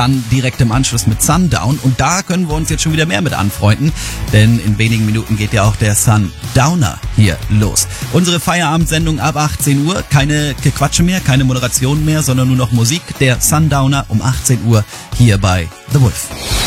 dann direkt im Anschluss mit Sundown. Und da können wir uns jetzt schon wieder mehr mit anfreunden, denn in wenigen Minuten geht ja auch der Sundowner hier los. Unsere Feierabendsendung ab 18 Uhr, keine Gequatsche mehr, keine Moderation mehr, sondern nur noch Musik. Der Sundowner um 18 Uhr hier bei The Wolf.